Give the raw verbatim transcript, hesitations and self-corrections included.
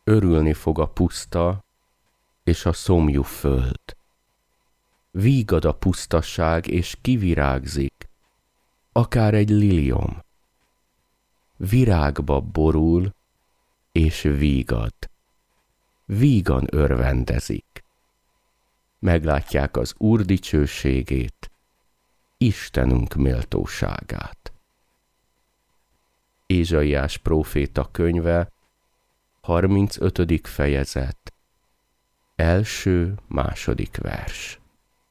Örülni fog a puszta és a szomjú föld. Vígad a pusztaság, és kivirágzik, akár egy liliom. Virágba borul, és vígad. Vígan örvendezik. Meglátják az Úr dicsőségét, Istenünk méltóságát. Ézsaiás próféta könyve, harmincötödik fejezet, első, második vers.